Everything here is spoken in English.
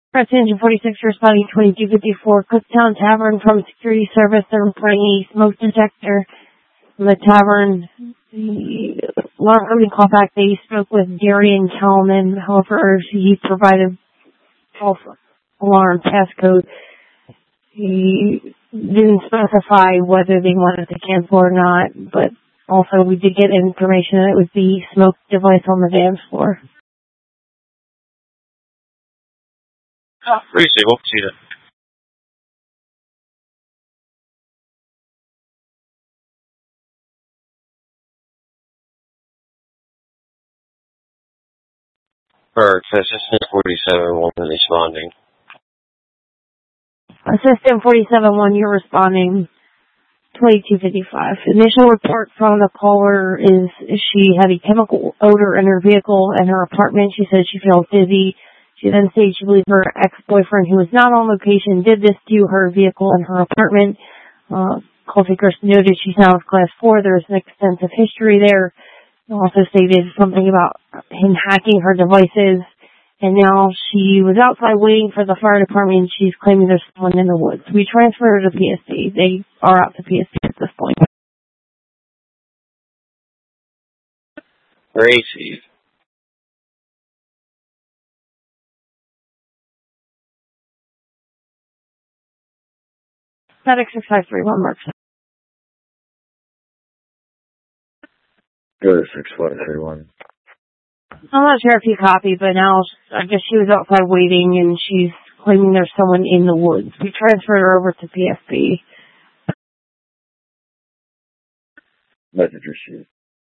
Press Engine 46 responding 2254, Cooktown Tavern from security service. They're reporting a smoke detector from the tavern. The alarm callback, they spoke with Darian Kalman. However, he provided false alarm passcode. He didn't specify whether they wanted to cancel or not, but also we did get information that it was the smoke device on the dance floor. Appreciate it. See you. Bird, Assistant 47-1 responding. Assistant 47-1, you're responding 2255. Initial report from the caller is she had a chemical odor in her vehicle and her apartment. She said she felt dizzy. She then stated she believes her ex-boyfriend, who was not on location, did this to her vehicle and her apartment. Call takers noted she's now with class 4. There's an extensive history there. Also stated something about him hacking her devices. And now she was outside waiting for the fire department. She's claiming there's someone in the woods. We transferred her to PSP. They are out to PSP at this point. Gracie. Static 6531 works. Go to 6531. I'm not sure if you copied, but now I guess she was outside waiting and she's claiming there's someone in the woods. We transferred her over to PSP. Message received.